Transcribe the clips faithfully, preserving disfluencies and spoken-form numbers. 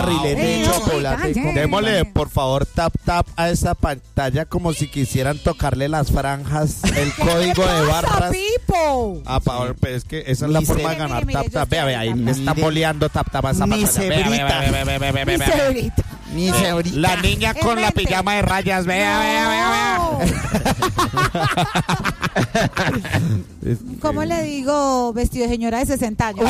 barrilete de Eso, chocolate. oiga, con- Démosle, por favor, tap tap a esa pantalla como si quisieran tocarle las franjas, el código de barras. Pipo? Ah, Paola, pues es que esa es la Ni forma se- de ganar Mire, mire, tap tap. yo Vea, sé, vea, ahí tap, le tap. está boleando tap tap a esa Ni pantalla. Vea, vea, cebrita. vea, vea, vea, vea, vea, Mi vea. cebrita. Ni se ahorita. La niña En con la mente. pijama de rayas, vea, vea, vea, vea. ¿Cómo le digo vestido de señora de sesenta años?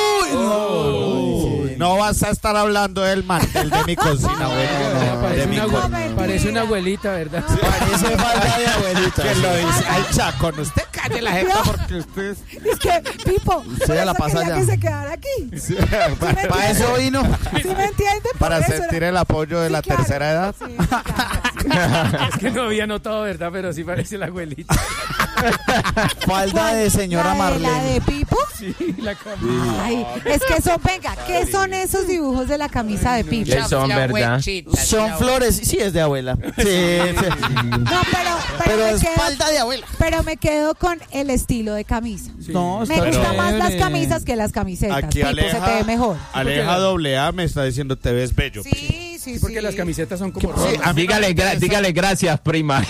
Uy, no vas a estar hablando del mantel de mi cocina, güey. No, Parece de mi una, co- abue- mentira. parece una abuelita, ¿verdad? Parece falta de abuelita. Que lo dice. Ay, Chacón, usted calle la jeta porque usted es... Es que, Pipo, Usted por ya la eso pasa quería ya. que se quedara aquí. ¿Sí me Para eso vino. me entiende? Por Para eso sentir era- el apoyo de Sí, la claro. tercera edad. Sí, claro. Es que no había notado, ¿verdad? Pero sí parece la abuelita. Falda de señora ¿La de, la Marlene. de Pipo? Sí, la camisa. Ay, es que son, venga, ¿qué son esos dibujos de la camisa de Pipo? ¿Qué son, verdad? Son flores, sí es de abuela. Sí, sí. No, pero, pero, Pero me es quedo, falda de abuela. pero me quedo con el estilo de camisa. No, Me está gustan chévere. más las camisas que las camisetas. Aquí Pipo, se te ve Aleja, mejor. Aleja doble A me está diciendo te ves bello. Sí, sí, sí. Porque las camisetas son como Sí, rojas. a mí Dígale, me gra- interesa. dígale gracias, prima.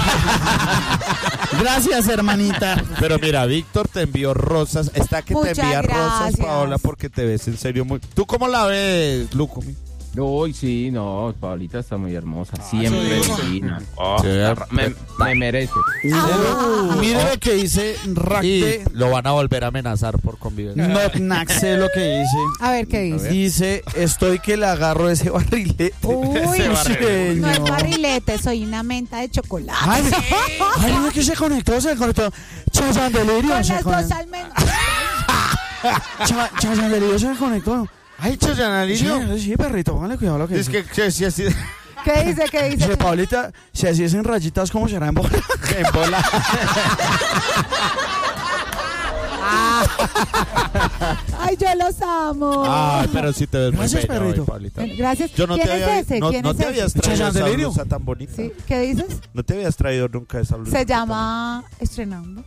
Gracias, hermanita. Pero mira, Víctor te envió rosas. Está que Muchas te envía rosas, gracias. Paola, porque te ves en serio muy... ¿Tú cómo la ves, Luco? Uy, sí, no, Paulita está muy hermosa. Siempre divina. Oh, Sí, está- me, me merece. Ah. Mire lo que dice Y Racte. lo van a volver a amenazar por convivencia. No, naxé lo que dice. A ver qué dice. Dice, estoy que le agarro ese barrilete. Uy, barrilete. no es Señor. barrilete, soy una menta de chocolate. Ay, ay, no, que se conectó, se conectó. Chayan Delirio Con se las dos conectó. almendras. Cha- Chayan Delirio se conectó. Ay, Chayanalillo. Sí, sí, perrito, póngale cuidado lo que Es dice. que, que sí, así... ¿Qué dice? ¿Qué dice? Dice, Paulita, si así es en rayitas, ¿cómo será en bola? En bola. Ay, yo los amo. Ay, pero sí te ves muy Gracias, bella perrito. hoy, Paulita. Gracias. Yo no ¿Quién te es había, ese? no, ¿Quién no es te ese? habías traído Chayanne esa Delirio. blusa tan bonita. Sí, ¿qué dices? No te habías traído nunca esa blusa. Se llama Estrenando.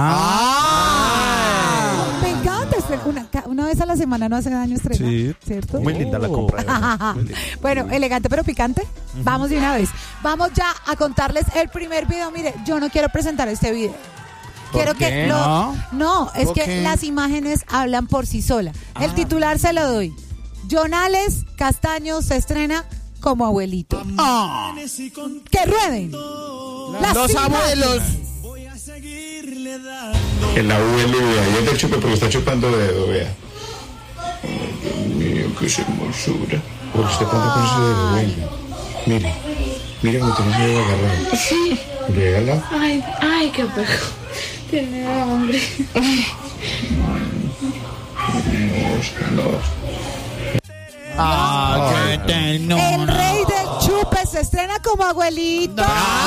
Ah. Me encanta. estre- Una, ca- una vez a la semana no hace daño estrenar. Sí. ¿Cierto? Muy linda la compra. de verdad, muy linda. Bueno, elegante pero picante. Vamos de una vez. Vamos ya a contarles el primer video. Mire, yo no quiero presentar este video. Quiero qué? que lo, No. no, es ¿Por que qué? las imágenes hablan por sí sola. El Ah. titular se lo doy. Jonales Castaño se estrena como abuelito. Ah. Que rueden. Las Los imágenes. abuelos. El abuelo, vea, ya te chupa porque está chupando dedo, vea. Ay, Dios mío, qué hermosura. Porque usted cuenta con ese dedo, venga. Mire, mire cómo tiene miedo agarrado. Sí. Léala. Ay, ay, qué perro. Tiene hambre. No, no. Ah, qué ternura. El rey del chupe se estrena como abuelito.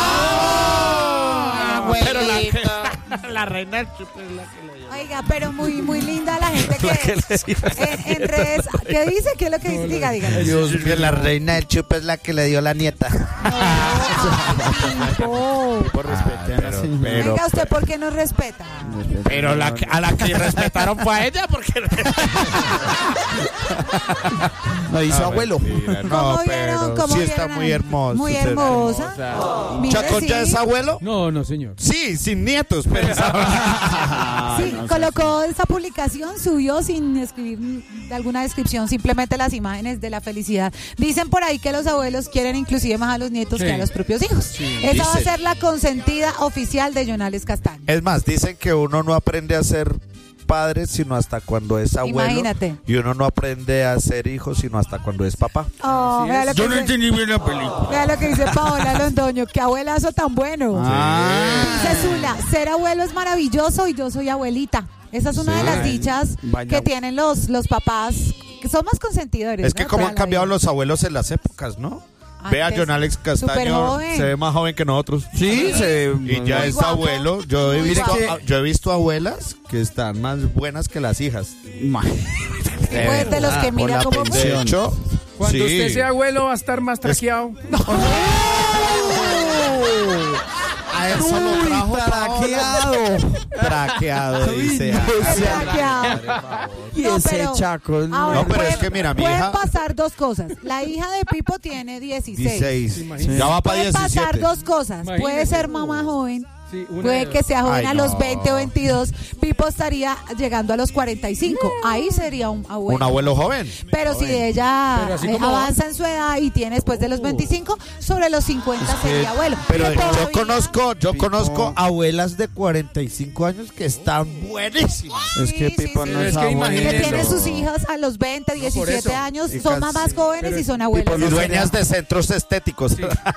Pero la, la reina del chupe es la que le dio. Oiga, pero muy, muy linda la gente que en, en redes. ¿Qué dice? ¿Qué es lo que dice? Diga, diga. Dios mío, la reina del chupe es la que le dio la nieta. Tipo. Por respeto. pero, pero, Venga, ¿usted por qué no respeta? pero la, que- a la que respetaron fue a ella porque... No hizo abuelo. Mentira, ¿Cómo no, vieron? pero ¿Cómo sí está vieron? muy hermoso. Muy usted. hermosa. Mire, ¿Chacón ya sí. es abuelo? No, no, señor. Sí, sin nietos, pero... Sí, colocó esa publicación, subió sin escribir alguna descripción, simplemente las imágenes de la felicidad. Dicen por ahí que los abuelos quieren inclusive más a los nietos Sí. que a los propios hijos. Esa va a Dicen. ser la consentida oficial de Jonales Castaño. Es más, dicen que uno no aprende a ser padre sino hasta cuando es abuelo. Imagínate. Y uno no aprende a ser hijo sino hasta cuando es papá. Oh, vea, lo que dice, entendí bien la película. vea lo que dice Paola Londoño, qué abuelazo tan bueno. Ah. Dice Zula, ser abuelo es maravilloso y yo soy abuelita. Esa es una de las dichas Vaya. que tienen los, los papás, que son más consentidores. Es que ¿no? como Para han la cambiado vida. los abuelos en las épocas, ¿no? Ve a Antes, John Alex súper Castaño, joven. se ve más joven que nosotros. Sí, se... Y ya Muy es guapo. abuelo. Yo he Muy visto, guapo. a- yo he visto abuelas que están más buenas que las hijas. Pues de los que Por mira la cómo pensión. De hecho, Cuando sí. usted sea abuelo va a estar más traqueado. A eso lo trajo traqueado. Traqueado, dice. Traqueado. Y No, ese pero- chaco. Ahora, No, pero pueden- es que mira, mi pueden hija- pasar dos cosas. La hija de Pipo tiene dieciséis. dieciséis. Ya va para Pueden pasar diecisiete. dos cosas. Puede Imagínese. ser mamá joven. Sí, una de Puede dos. que sea joven Ay, a los no. veinte o veintidós. Pipo estaría llegando a los cuarenta y cinco. Ahí sería un abuelo. Un abuelo joven. Pero si ella Pero así eh, como- avanza en su edad y tiene después de los veinticinco, sobre los cincuenta sería abuelo. Pero Que todavía- yo conozco, yo conozco abuelas de cuarenta y cinco años que están buenísimas. Es que Sí, Pipo sí, no sí. es Es que abuelo. que imagínese. tiene Eso. sus hijas a los veinte, diecisiete eso. años, Y son casi- mamás jóvenes y son abuelas. Y dueñas de centros estéticos.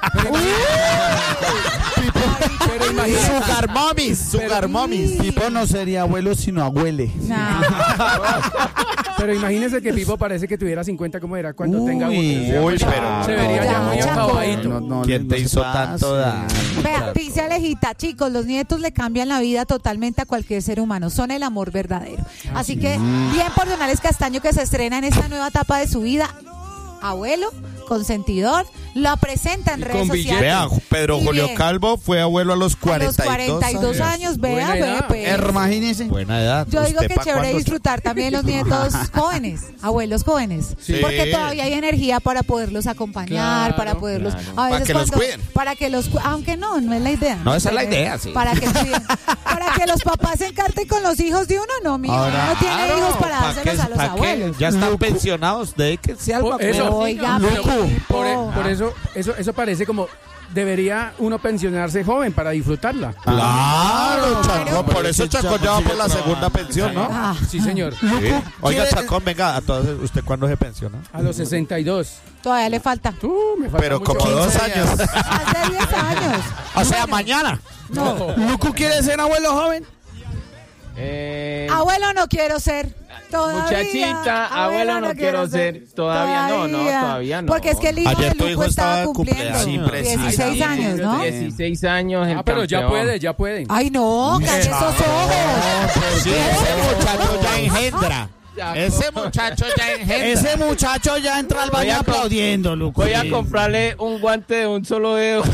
Pero imagínese. Sugar mommies, sugar mommies. Pipo no sería abuelo, sino abuele. No. Pero imagínese que Pipo parece que tuviera cincuenta como era cuando Uy, tenga uno. uy, pero- se vería ya muy Ya, acabadito. No, no, ¿Quién no te se hizo pase. tanto daño? Vea, dice Alejita, chicos, los nietos le cambian la vida totalmente a cualquier ser humano, son el amor verdadero. Así que, bien por Jonales Castaño que se estrena en esta nueva etapa de su vida, abuelo, consentidor, lo presenta en Y redes con sociales. billete. Vea, Pedro Y Julio bien. Calvo fue abuelo a los A los cuarenta y cuarenta y dos dos años. años, vea, Buena ve, edad. pues. Imagínese. Buena edad. Yo digo ¿Usted que pa' chévere cuándo? disfrutar también los nietos jóvenes, abuelos jóvenes, Sí. porque todavía hay energía para poderlos acompañar, Claro, para poderlos, claro. a veces Para que los cuando- cuiden. para que los, cu- aunque no, no es la idea. No, esa es la Pero idea, sí. Para que cuiden. Para que los papás se encarten con los hijos de uno, no, mira, Ahora, uno tiene claro, hijos para ¿pa' dárselos qué- a los pa' qué? abuelos. Ya están pensionados, dedíquense algo. Por eso, Oiga, pero Pipo. por, e- por eso, eso, eso parece como debería uno pensionarse joven para disfrutarla. Claro, Chacón, pero- por eso Chacón ya va por la segunda pensión, ¿no? Ah, Sí, señor. Sí. Oiga, ¿quiere- Chacón, venga, ¿a todos, ¿usted cuándo se pensionó? A los sesenta y dos. todavía le falta. Tú, me falta Pero mucho. como dos años. Hace diez años. O sea, mañana. No, ¿Lucu quiere ser abuelo joven? Eh, abuelo no quiero ser. Todavía. Muchachita, abuelo no quiero ser. Todavía no, no, todavía no. Porque es que el hijo Ayer de tu Luco hijo estaba estaba de cumpliendo cumpleaños. Sí, preciso. dieciséis Ay, años, sí, ¿no? dieciséis años. el Ah, pero ya campeón. puede, ya puede. Ay, no, calle esos ojos. Sí, ese muchacho ya engendra. Ese muchacho ya engendra. Ese muchacho ya entra al Voy baño a co- aplaudiendo, Lucu. Voy a comprarle un guante de un solo dedo.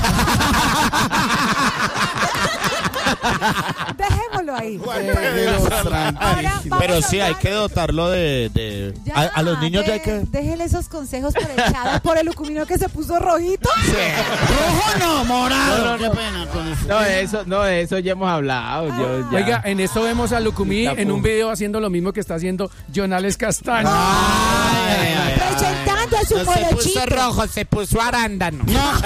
Dejémoslo ahí. Ahora, vamos Pero a sí, hay hablar- que dotarlo de... de- Ya, a, a los niños ya hay de- que... Déjele esos consejos por el chat, por el lucumino que se puso rojito. rojo no, morado. No, no, no. Qué pena con eso. No, de eso, no, de eso ya hemos hablado. Yo ya- Oiga, en eso vemos a Lucumí Tapu. en un video haciendo lo mismo que está haciendo Jonales Castaño. Presentando a su No se puso morochito. rojo, se puso arándano.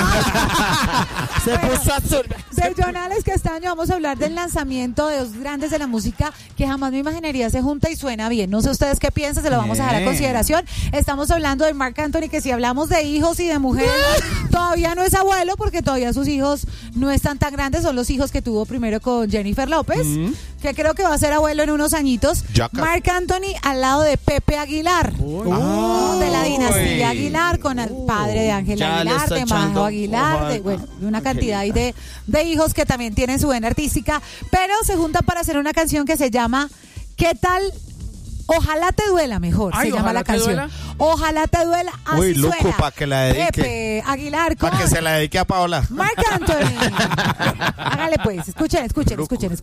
Se puso azul. De Jonales Castaño vamos a hablar del lanzamiento de dos grandes de la música que jamás me imaginaría se junta y suena bien. No sé ustedes qué piensan, se lo vamos a dejar a Bien. consideración. Estamos hablando de Marc Anthony, que si hablamos de hijos y de mujeres, todavía no es abuelo porque todavía sus hijos no están tan grandes, son los hijos que tuvo primero con Jennifer López, que creo que va a ser abuelo en unos añitos. Ya casi. Marc Anthony al lado de Pepe Aguilar. Ah. De la dinastía Aguilar, con el padre de Ángel Ya le Aguilar, está de Majo echando Aguilar, ojo de, a- bueno, de una cantidad ahí de, de hijos que también tienen su vena artística, pero se juntan para hacer una canción que se llama ¿Qué tal? Ojalá te duela, mejor Ay, se llama ¿Ojalá la te canción. duela? Ojalá te duela, así Uy, Lucu, suena. pa' que la dedique. Pepe Aguilar con Para que se la dedique a Paola. Marc Anthony. Hágale pues, escuchen, escuchen, escuchen, escuchen.